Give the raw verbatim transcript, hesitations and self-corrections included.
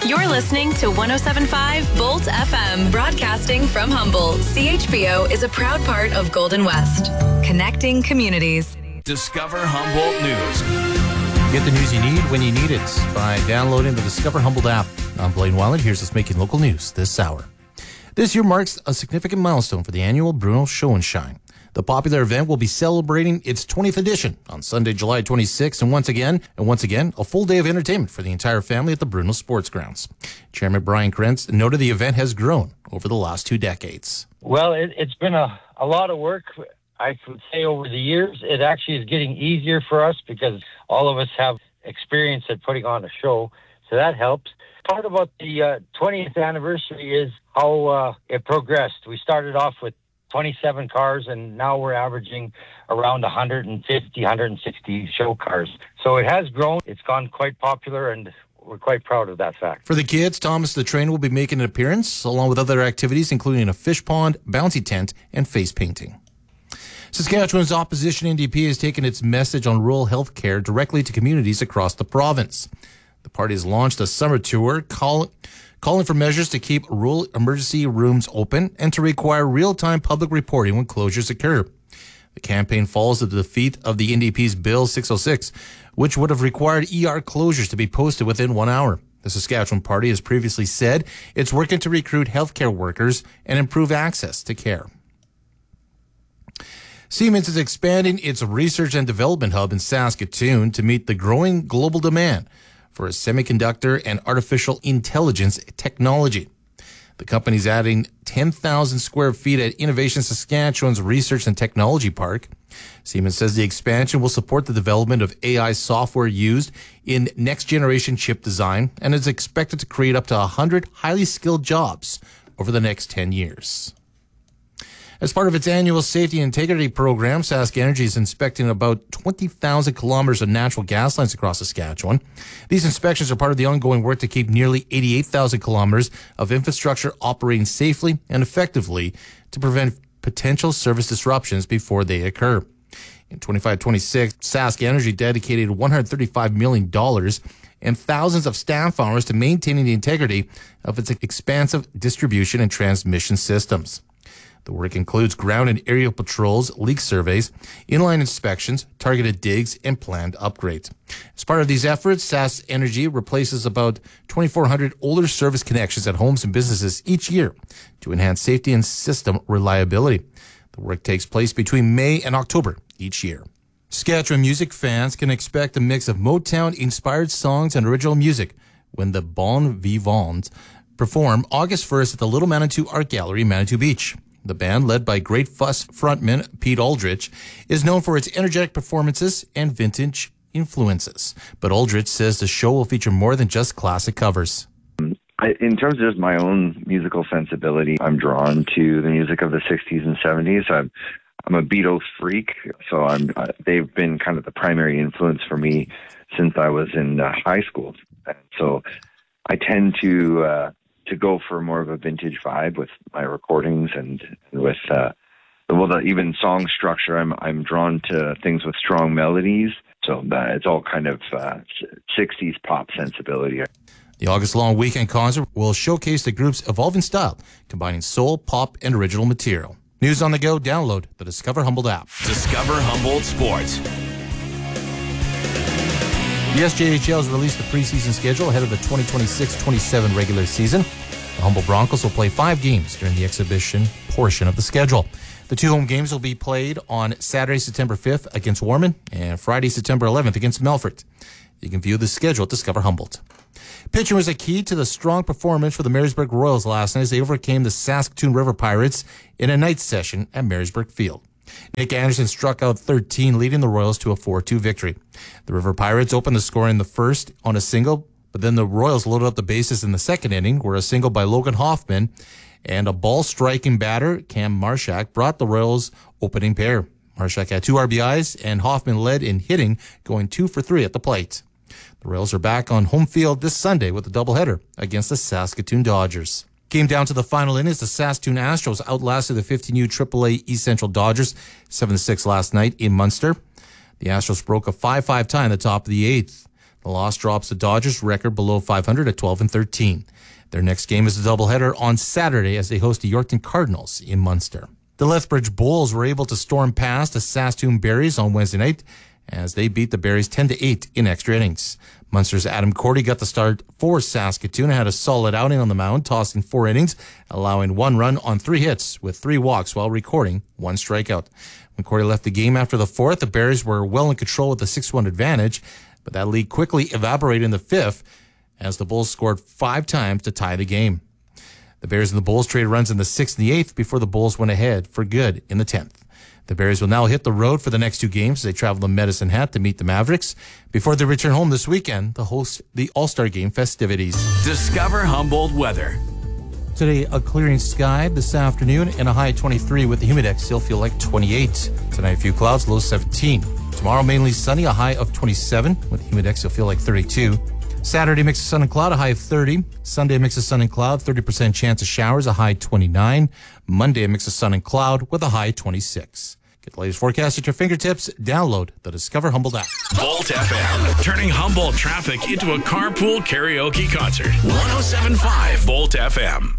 You're listening to one oh seven point five Bolt F M, broadcasting from Humboldt. C H B O is a proud part of Golden West, connecting communities. Discover Humboldt News. Get the news you need when you need it by downloading the Discover Humboldt app. I'm Blaine Weiland. Here's what's making local news this hour. This year marks a significant milestone for the annual Bruno Show and Shine. The popular event will be celebrating its twentieth edition on Sunday, July twenty-sixth, and once again, and once again, a full day of entertainment for the entire family at the Bruno Sports Grounds. Chairman Brian Krentz noted the event has grown over the last two decades. Well, it, it's been a, a lot of work. I would say over the years, it actually is getting easier for us because all of us have experience at putting on a show, so that helps. Part about the uh, twentieth anniversary is how uh, it progressed. We started off with twenty-seven cars, and now we're averaging around one hundred fifty, one hundred sixty show cars. So it has grown. It's gone quite popular, and we're quite proud of that fact. For the kids, Thomas the Train will be making an appearance, along with other activities, including a fish pond, bouncy tent, and face painting. Saskatchewan's opposition N D P has taken its message on rural health care directly to communities across the province. The party has launched a summer tour call, calling for measures to keep rural emergency rooms open and to require real-time public reporting when closures occur. The campaign follows the defeat of the N D P's Bill six oh six, which would have required E R closures to be posted within one hour. The Saskatchewan Party has previously said it's working to recruit healthcare workers and improve access to care. Siemens is expanding its research and development hub in Saskatoon to meet the growing global demand for a semiconductor and artificial intelligence technology. The company's adding ten thousand square feet at Innovation Saskatchewan's Research and Technology Park. Siemens says the expansion will support the development of A I software used in next-generation chip design and is expected to create up to one hundred highly skilled jobs over the next ten years. As part of its annual safety and integrity program, Sask Energy is inspecting about twenty thousand kilometers of natural gas lines across Saskatchewan. These inspections are part of the ongoing work to keep nearly eighty-eight thousand kilometers of infrastructure operating safely and effectively to prevent potential service disruptions before they occur. In twenty-five twenty-six, Sask Energy dedicated one hundred thirty-five million dollars and thousands of staff hours to maintaining the integrity of its expansive distribution and transmission systems. The work includes ground and aerial patrols, leak surveys, inline inspections, targeted digs, and planned upgrades. As part of these efforts, Sask Energy replaces about twenty-four hundred older service connections at homes and businesses each year to enhance safety and system reliability. The work takes place between May and October each year. Saskatchewan music fans can expect a mix of Motown-inspired songs and original music when the Bon Vivants perform August first at the Little Manitou Art Gallery, Manitou Beach. The band, led by Great Fuss frontman Pete Aldrich, is known for its energetic performances and vintage influences. But Aldrich says the show will feature more than just classic covers. I, in terms of just my own musical sensibility, I'm drawn to the music of the sixties and seventies. I'm, I'm a Beatles freak, so I'm, uh, they've been kind of the primary influence for me since I was in uh, high school. And so I tend to... Uh, to go for more of a vintage vibe with my recordings and, and with uh, well, the, even song structure. I'm I'm drawn to things with strong melodies, so that it's all kind of uh, sixties pop sensibility. The August-long weekend concert will showcase the group's evolving style, combining soul, pop, and original material. News on the go. Download the Discover Humboldt app. Discover Humboldt Sports. The S J H L has released the preseason schedule ahead of the twenty twenty-six twenty-seven regular season. The Humboldt Broncos will play five games during the exhibition portion of the schedule. The two home games will be played on Saturday, September fifth against Warman and Friday, September eleventh against Melfort. You can view the schedule at Discover Humboldt. Pitching was a key to the strong performance for the Marysburg Royals last night as they overcame the Saskatoon River Pirates in a night session at Marysburg Field. Nick Anderson struck out thirteen, leading the Royals to a four two victory. The River Pirates opened the score in the first on a single, but then the Royals loaded up the bases in the second inning, where a single by Logan Hoffman and a ball-striking batter, Cam Marshak, brought the Royals' opening pair. Marshak had two R B Is, and Hoffman led in hitting, going two for three at the plate. The Royals are back on home field this Sunday with a doubleheader against the Saskatoon Dodgers. Came down to the final innings. The Saskatoon Astros outlasted the fifteen U triple A East Central Dodgers seven to six last night in Munster. The Astros broke a five five tie in the top of the eighth. The loss drops the Dodgers' record below five hundred at twelve and thirteen. Their next game is a doubleheader on Saturday as they host the Yorkton Cardinals in Munster. The Lethbridge Bulls were able to storm past the Saskatoon Berries on Wednesday night as they beat the Berries ten to eight in extra innings. Munster's Adam Cordy got the start for Saskatoon and had a solid outing on the mound, tossing four innings, allowing one run on three hits with three walks while recording one strikeout. When Cordy left the game after the fourth, the Berries were well in control with a six one advantage, but that lead quickly evaporated in the fifth as the Bulls scored five times to tie the game. The Bears and the Bulls traded runs in the sixth and the eighth before the Bulls went ahead for good in the tenth. The Bears will now hit the road for the next two games as they travel to Medicine Hat to meet the Mavericks before they return home this weekend to host the All-Star Game festivities. Discover Humboldt weather. Today, a clearing sky this afternoon and a high twenty-three with the humidex still feel like twenty-eight. Tonight, a few clouds, low seventeen. Tomorrow, mainly sunny, a high of twenty-seven with the humidex still feel like thirty-two. Saturday, mix of sun and cloud, a high of thirty. Sunday, mix of sun and cloud, thirty percent chance of showers, a high twenty-nine. Monday, a mix of sun and cloud with a high twenty-six. Get the latest forecast at your fingertips. Download the Discover Humboldt app. Volt F M, turning Humboldt traffic into a carpool karaoke concert. one oh seven point five Volt F M.